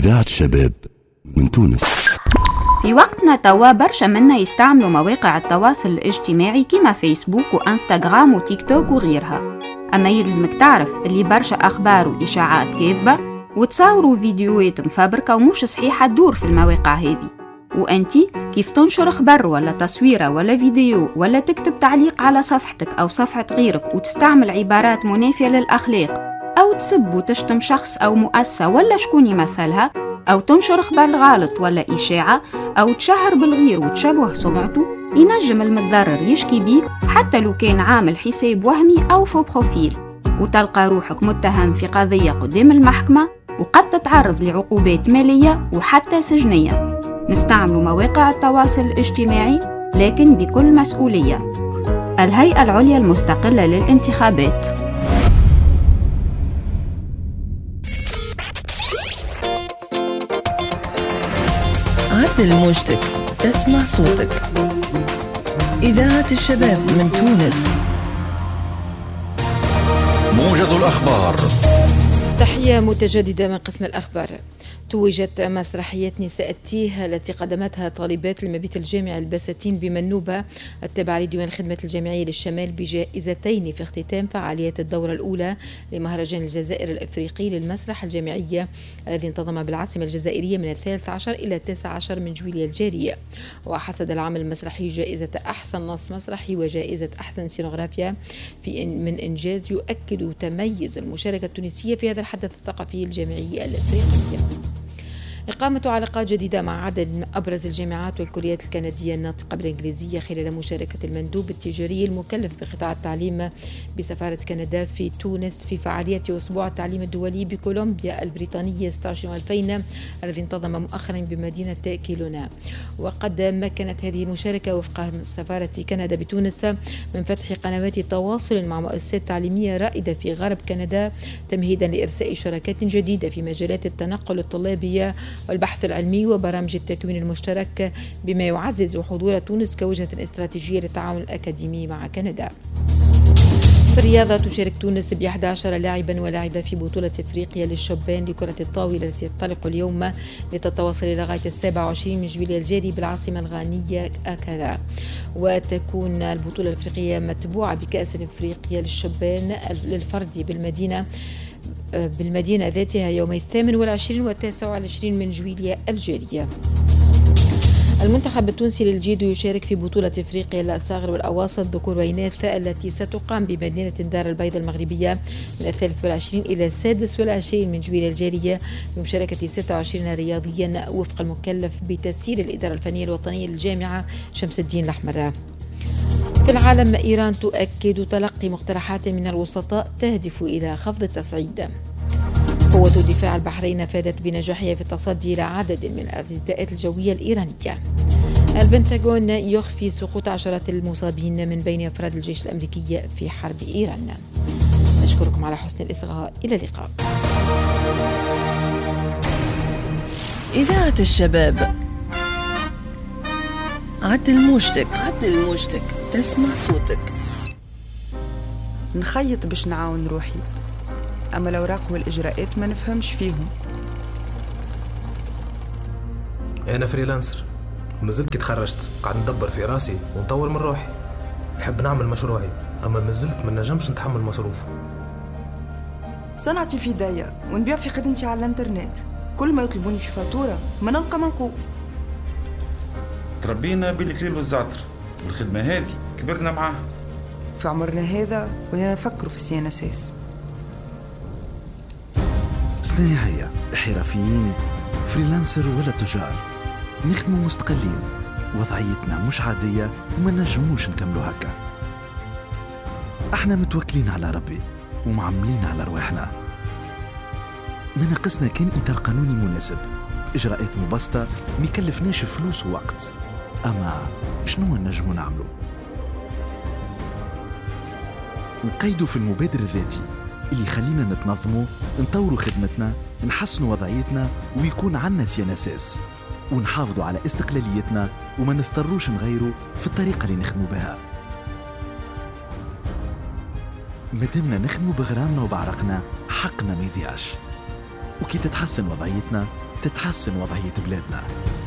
إذاعة شباب من تونس. في وقتنا توا برشا منا يستعملوا مواقع التواصل الاجتماعي كما فيسبوك وانستغرام وتيك توك وغيرها، أما يلزمك تعرف اللي برشا أخبار وإشاعات كاذبة وتصوروا فيديوهات مفبركة ومش صحيحة تدور في المواقع هذه، وأنتي كيف تنشر خبر ولا تصويرة ولا فيديو ولا تكتب تعليق على صفحتك أو صفحة غيرك وتستعمل عبارات منافية للأخلاق أو تسب وتشتم شخص أو مؤسسة ولا شكون يمثلها، أو تنشر خبر غلط ولا إشاعة أو تشهر بالغير وتشبه سمعته، ينجم المتضرر يشكي بيك حتى لو كان عامل حساب وهمي أو فو بروفيل، وتلقى روحك متهم في قضية قدام المحكمة وقد تتعرض لعقوبات مالية وحتى سجنية. نستعمل مواقع التواصل الاجتماعي لكن بكل مسؤولية. الهيئة العليا المستقلة للانتخابات. عدل موجتك، اسمع صوتك. إذاعة الشباب من تونس. موجز الأخبار. تحية متجددة من قسم الأخبار. توجت مسرحية نساء التيه التي قدمتها طالبات المبيت الجامعي البساتين بمنوبة التابعة لديوان خدمة الجامعية للشمال بجائزتين في اختتام فعاليات الدورة الأولى لمهرجان الجزائر الأفريقي للمسرح الجامعية الذي انتظم بالعاصمة الجزائرية من 13 إلى 19 من جويلية الجارية. وحصد العمل المسرحي جائزة أحسن نص مسرحي وجائزة أحسن سينوغرافيا من إنجاز يؤكد تميز المشاركة التونسية في هذا الحدث الثقافي الجامعي الأفريقي. إقامة علاقات جديدة مع عدد من أبرز الجامعات والكليات الكندية الناطقة بالإنجليزية خلال مشاركة المندوب التجاري المكلف بقطاع التعليم بسفارة كندا في تونس في فعالية أسبوع التعليم الدولي بكولومبيا البريطانية 26/2000 الذي انتظم مؤخرا بمدينة كيلونا. وقد مكنت هذه المشاركة وفق سفارة كندا بتونس من فتح قنوات تواصل مع مؤسسات تعليمية رائدة في غرب كندا تمهيدا لإرساء شراكات جديدة في مجالات التنقل الطلابي والبحث العلمي وبرامج التكوين المشترك بما يعزز حضور تونس كوجهة استراتيجية للتعاون الأكاديمي مع كندا. في الرياضة تشارك تونس ب11 لاعبا ولاعبة في بطولة افريقيا للشبان لكرة الطاولة التي تنطلق اليوم لتتواصل لغاية 27 من جويلية الجاري بالعاصمة الغانية أكرا. وتكون البطولة الافريقية متبوعة بكأس افريقيا للشبان للفرد بالمدينة ذاتها يومي 28 و 29 من جويلية الجارية. المنتخب التونسي للجيدو يشارك في بطولة افريقيا للأصاغر والأواسط ذكور وإناث التي ستقام بمدينة دار البيضاء المغربية من 23 إلى 26 من جويلية الجارية بمشاركة 26 رياضيا وفق المكلف بتسيير الإدارة الفنية الوطنية للجامعة شمس الدين الأحمر. في العالم إيران تؤكد تلقي مقترحات من الوسطاء تهدف إلى خفض التصعيد. قوة دفاع البحرين فادت بنجاحها في التصدي إلى عدد من الاعتداءات الجوية الإيرانية. البنتاغون يخفي سقوط عشرات المصابين من بين أفراد الجيش الأمريكي في حرب إيران. نشكركم على حسن الإصغاء. إلى اللقاء. إذاعة الشباب. عدل موجتك، عدل موجتك، تسمع صوتك. نخيط باش نعاون روحي، أما الأوراق والإجراءات ما نفهمش فيهم. أنا فريلانسر مازلت كي تخرجت قاعد ندبر في راسي ونطور من روحي. نحب نعمل مشروعي أما مازلت ما نجمش نتحمل مصروفه. صنعتي في داية ونبيع في خدمتي على الانترنت، كل ما يطلبوني في فاتورة ما نلقى منقوب. تربينا بالكليل والزعتر والخدمة هذه كبرنا معاها. في عمرنا هذا ولينا نفكروا في السي ان اس اس. صناعية، حرفيين، فريلانسر ولا تجار، نخدموا مستقلين، وضعيتنا مش عادية وما نجموش نكملوا هكا. احنا متوكلين على ربي ومعملين على رواحنا. ما ناقصنا كان إطار قانوني مناسب بإجراءات مبسطة ميكلفناش فلوس ووقت. أما شنو نجموا نعملوا؟ نقيدوا في المبادر الذاتي اللي يخلينا نتنظموا، نطوروا خدمتنا، نحسنوا وضعيتنا ويكون عنا سيانساس، ونحافظوا على استقلاليتنا وما نضطروش نغيروا في الطريقة اللي نخدموا بها. مادامنا نخدموا بغرامنا وبعرقنا حقنا ما يضيعش. وكي تتحسن وضعيتنا تتحسن وضعية بلادنا.